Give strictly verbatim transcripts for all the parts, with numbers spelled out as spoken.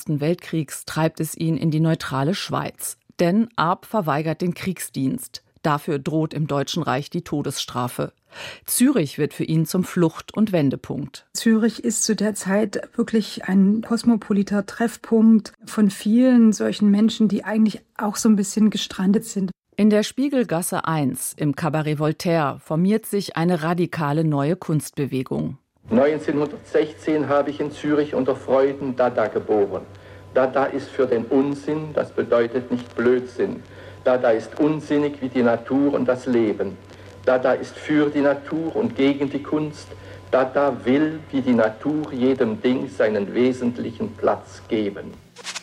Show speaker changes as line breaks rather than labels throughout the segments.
Ersten Weltkriegs treibt es ihn in die neutrale Schweiz. Denn Arp verweigert den Kriegsdienst. Dafür droht im Deutschen Reich die Todesstrafe. Zürich wird für ihn zum Flucht- und Wendepunkt.
Zürich ist zu der Zeit wirklich ein kosmopoliter Treffpunkt von vielen solchen Menschen, die eigentlich auch so ein bisschen gestrandet sind.
In der Spiegelgasse eins im Cabaret Voltaire formiert sich eine radikale neue Kunstbewegung.
neunzehnhundertsechzehn habe ich in Zürich unter Freuden Dada geboren. Dada ist für den Unsinn, das bedeutet nicht Blödsinn. Dada ist unsinnig wie die Natur und das Leben. Dada ist für die Natur und gegen die Kunst. Dada will, wie die Natur, jedem Ding seinen wesentlichen Platz geben.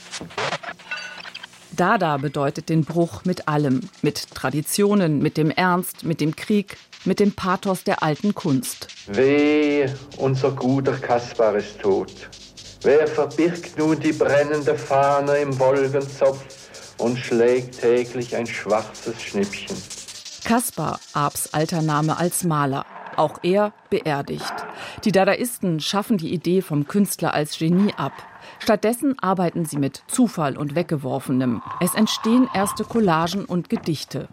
Dada bedeutet den Bruch mit allem, mit Traditionen, mit dem Ernst, mit dem Krieg, mit dem Pathos der alten Kunst.
Weh, unser guter Kaspar ist tot. Wer verbirgt nun die brennende Fahne im Wolkenzopf und schlägt täglich ein schwarzes Schnippchen?
Kaspar, Arps alter Name als Maler. Auch er beerdigt. Die Dadaisten schaffen die Idee vom Künstler als Genie ab. Stattdessen arbeiten sie mit Zufall und Weggeworfenem. Es entstehen erste Collagen und Gedichte.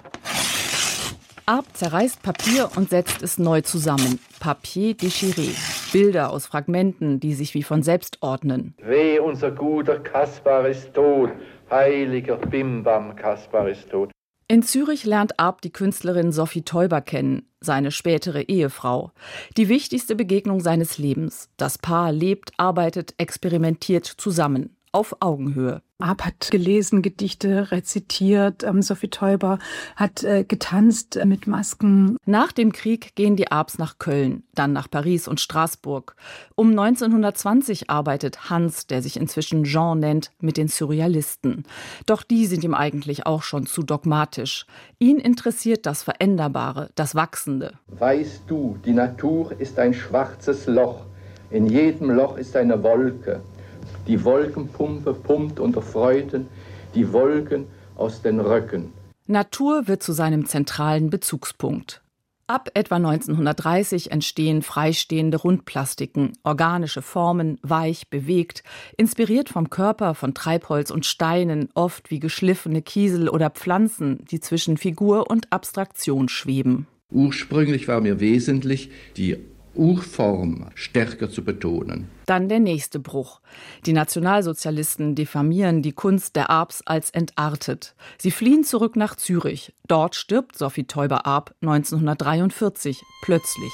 Arp zerreißt Papier und setzt es neu zusammen. Papier déchiré. Bilder aus Fragmenten, die sich wie von selbst ordnen.
Weh, unser guter Kaspar ist tot. Heiliger Bimbam, Kaspar ist tot.
In Zürich lernt Arp die Künstlerin Sophie Teuber kennen, seine spätere Ehefrau. Die wichtigste Begegnung seines Lebens. Das Paar lebt, arbeitet, experimentiert zusammen, auf Augenhöhe.
Arp hat gelesen, Gedichte rezitiert, ähm, Sophie Teuber hat äh, getanzt äh, mit Masken.
Nach dem Krieg gehen die Arps nach Köln, dann nach Paris und Straßburg. Um neunzehnhundertzwanzig arbeitet Hans, der sich inzwischen Jean nennt, mit den Surrealisten. Doch die sind ihm eigentlich auch schon zu dogmatisch. Ihn interessiert das Veränderbare, das Wachsende.
Weißt du, die Natur ist ein schwarzes Loch. In jedem Loch ist eine Wolke. Die Wolkenpumpe pumpt unter Freuden die Wolken aus den Röcken.
Natur wird zu seinem zentralen Bezugspunkt. Ab etwa neunzehnhundertdreißig entstehen freistehende Rundplastiken, organische Formen, weich, bewegt, inspiriert vom Körper von Treibholz und Steinen, oft wie geschliffene Kiesel oder Pflanzen, die zwischen Figur und Abstraktion schweben.
Ursprünglich war mir wesentlich, die Urform stärker zu betonen.
Dann der nächste Bruch. Die Nationalsozialisten diffamieren die Kunst der Arps als entartet. Sie fliehen zurück nach Zürich. Dort stirbt Sophie Teuber-Arp neunzehnhundertdreiundvierzig plötzlich.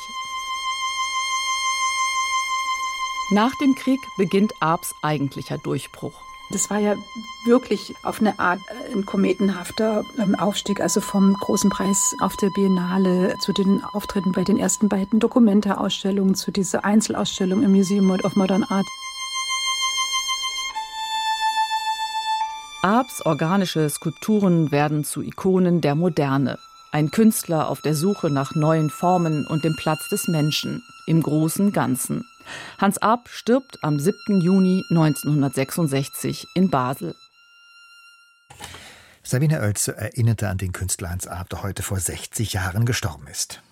Nach dem Krieg beginnt Arps eigentlicher Durchbruch.
Das war ja wirklich auf eine Art ein kometenhafter Aufstieg, also vom großen Preis auf der Biennale zu den Auftritten bei den ersten beiden Dokumenta-Ausstellungen, zu dieser Einzelausstellung im Museum of Modern Art.
Arps organische Skulpturen werden zu Ikonen der Moderne. Ein Künstler auf der Suche nach neuen Formen und dem Platz des Menschen im großen Ganzen. Hans Arp stirbt am siebten Juni neunzehnhundertsechsundsechzig in Basel.
Sabine Oelze erinnerte an den Künstler Hans Arp, der heute vor sechzig Jahren gestorben ist.